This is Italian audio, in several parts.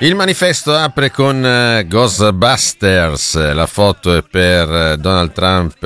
Il manifesto apre con Ghostbusters, la foto è per Donald Trump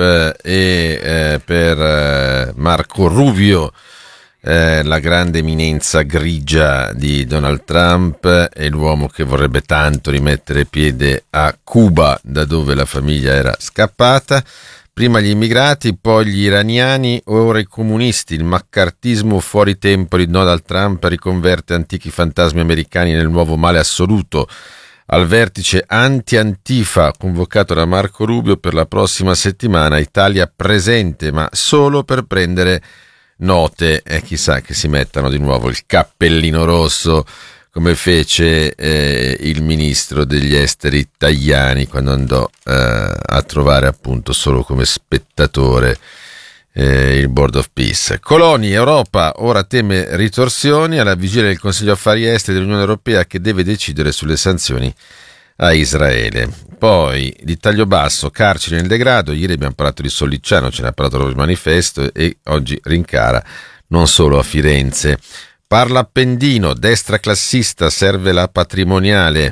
e per Marco Rubio, la grande eminenza grigia di Donald Trump è l'uomo che vorrebbe tanto rimettere piede a Cuba, da dove la famiglia era scappata. Prima gli immigrati, poi gli iraniani, ora i comunisti. Il maccartismo fuori tempo di Donald Trump riconverte antichi fantasmi americani nel nuovo male assoluto. Al vertice anti-Antifa convocato da Marco Rubio per la prossima settimana, Italia presente, ma solo per prendere note. E chissà che si mettano di nuovo il cappellino rosso, come fece il ministro degli esteri Tajani quando andò a trovare appunto solo come spettatore il Board of Peace. Coloni, Europa ora teme ritorsioni alla vigilia del Consiglio Affari Esteri dell'Unione Europea che deve decidere sulle sanzioni a Israele. Poi di taglio basso, carceri nel degrado. Ieri abbiamo parlato di Sollicciano, ce ne ha parlato proprio il manifesto, e oggi rincara non solo a Firenze. Parla Appendino, destra classista, serve la patrimoniale.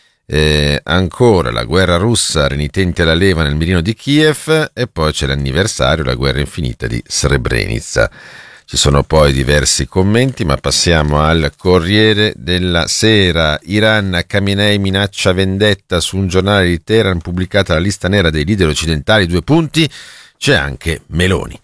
Ancora la guerra russa, renitenti alla leva nel mirino di Kiev, e poi c'è l'anniversario, la guerra infinita di Srebrenica. Ci sono poi diversi commenti, ma passiamo al Corriere della Sera. Iran, Khamenei minaccia vendetta. Su un giornale di Teheran pubblicata la lista nera dei leader occidentali, 2 punti, c'è anche Meloni.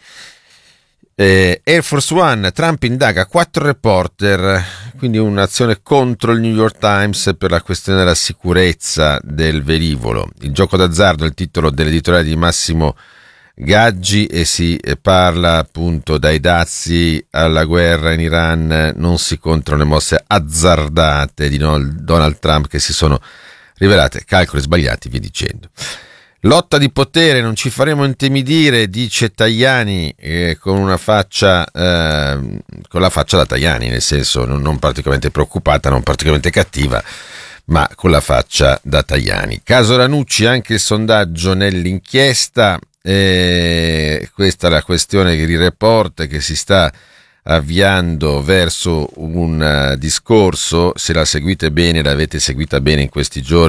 Air Force One, Trump indaga 4 reporter, quindi un'azione contro il New York Times per la questione della sicurezza del velivolo. Il gioco d'azzardo è il titolo dell'editoriale di Massimo Gaggi, e si parla appunto dai dazi alla guerra in Iran, non si contano le mosse azzardate di Donald Trump che si sono rivelate calcoli sbagliati, via dicendo. Lotta di potere, non ci faremo intimidire, dice Tajani, con una faccia, con la faccia da Tajani, nel senso non particolarmente preoccupata, non particolarmente cattiva, ma con la faccia da Tajani. Caso Ranucci, anche il sondaggio nell'inchiesta, questa è la questione che il report che si sta avviando verso un discorso, se la seguite bene, l'avete seguita bene in questi giorni,